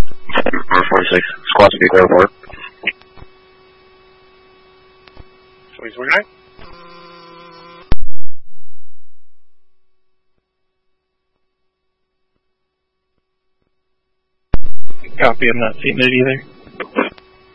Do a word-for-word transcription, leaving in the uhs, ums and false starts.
forty-six, squad to be clear for. Please, we're good. Copy, I'm not seeing it either.